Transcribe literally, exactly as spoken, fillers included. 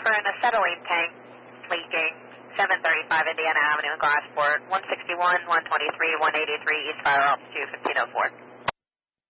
for an acetylene tank leaking, seven thirty-five Indiana Avenue in Glassport, one sixty-one, one twenty-three, one eighty-three East Fire Altitude fifteen oh four.